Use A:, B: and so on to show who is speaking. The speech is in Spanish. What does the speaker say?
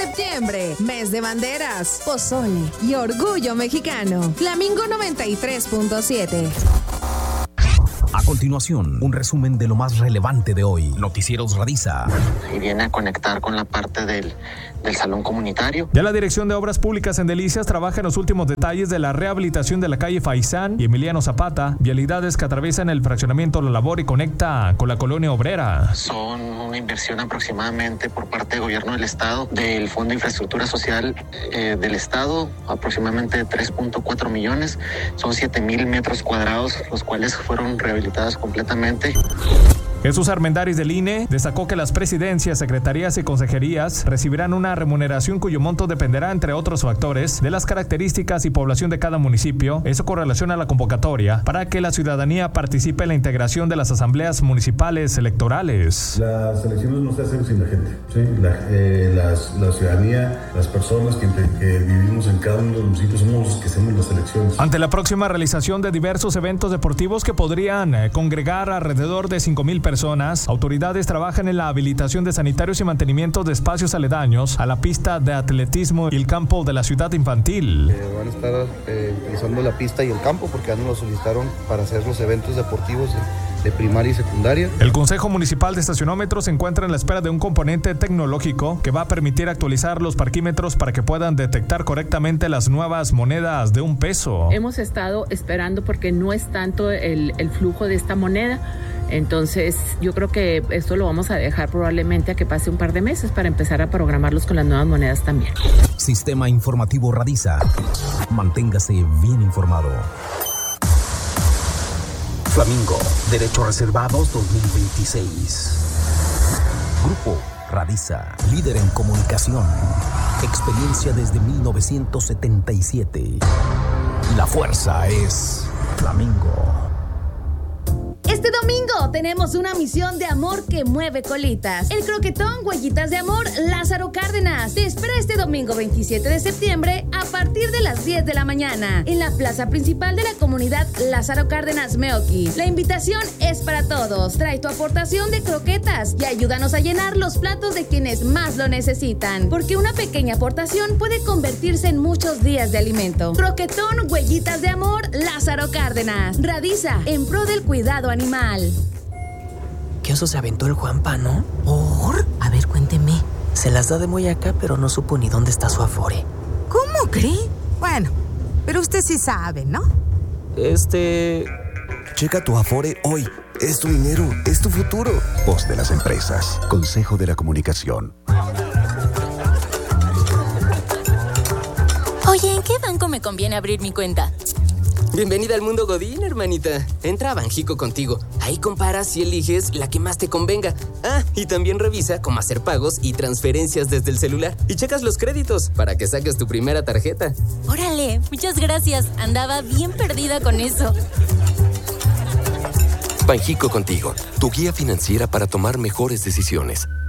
A: septiembre, mes de banderas, pozole y orgullo mexicano. Flamingo 93.7.
B: A continuación, un resumen de lo más relevante de hoy. Noticieros Radiza.
C: Y viene a conectar con la parte del salón comunitario.
D: Ya la Dirección de Obras Públicas en Delicias trabaja en los últimos detalles de la rehabilitación de la calle Faisán y Emiliano Zapata, vialidades que atraviesan el fraccionamiento La Labor y conecta con la colonia obrera.
C: Son una inversión aproximadamente por parte del gobierno del estado, del Fondo de Infraestructura Social del estado, aproximadamente 3.4 millones. Son 7,000 metros cuadrados, los cuales fueron rehabilitados completamente.
D: Jesús Armendáriz del INE destacó que las presidencias, secretarías y consejerías recibirán una remuneración cuyo monto dependerá, entre otros factores, de las características y población de cada municipio. Eso con relación a la convocatoria para que la ciudadanía participe en la integración de las asambleas municipales electorales.
E: Las elecciones no se hacen sin la gente, ¿sí? La ciudadanía, las personas que vivimos en cada uno de los municipios somos los que hacemos las elecciones.
D: Ante la próxima realización de diversos eventos deportivos que podrían congregar alrededor de 5,000 personas, autoridades trabajan en la habilitación de sanitarios y mantenimiento de espacios aledaños a la pista de atletismo y el campo de la ciudad infantil.
F: Van a estar utilizando la pista y el campo porque ya nos lo solicitaron para hacer los eventos deportivos de primaria y secundaria.
D: El Consejo Municipal de Estacionómetros se encuentra en la espera de un componente tecnológico que va a permitir actualizar los parquímetros para que puedan detectar correctamente las nuevas monedas de $1.
G: Hemos estado esperando porque no es tanto el flujo de esta moneda. Entonces yo creo que esto lo vamos a dejar probablemente a que pase un par de meses para empezar a programarlos con las nuevas monedas también.
B: Sistema Informativo Radiza. Manténgase bien informado. Flamingo, Derechos Reservados 2026. Grupo Radiza, líder en comunicación. Experiencia desde 1977. La fuerza es Flamingo.
H: Este domingo tenemos una misión de amor que mueve colitas. El croquetón Huellitas de Amor Lázaro Cárdenas te espera este domingo 27 de septiembre a partir de las 10 de la mañana en la plaza principal de la comunidad Lázaro Cárdenas Meoqui. La invitación es para todos. Trae tu aportación de croquetas y ayúdanos a llenar los platos de quienes más lo necesitan, porque una pequeña aportación puede convertirse en muchos días de alimento. Croquetón Huellitas de Amor Lázaro Cárdenas. Radiza en pro del cuidado animal.
I: ¿Qué oso se aventó el Juanpa, no? ¿Por? A ver, cuénteme. Se las da de muy acá, pero no supo ni dónde está su Afore.
J: ¿Cómo cree? Bueno, pero usted sí sabe, ¿no?
K: Checa tu Afore hoy. Es tu dinero, es tu futuro. Voz de las empresas. Consejo de la Comunicación.
L: Oye, ¿en qué banco me conviene abrir mi cuenta?
M: Bienvenida al mundo Godín, hermanita. Entra a Banjico Contigo. Ahí comparas y eliges la que más te convenga. Ah, y también revisa cómo hacer pagos y transferencias desde el celular. Y checas los créditos para que saques tu primera tarjeta.
L: Órale, muchas gracias. Andaba bien perdida con eso.
N: Banjico Contigo, tu guía financiera para tomar mejores decisiones.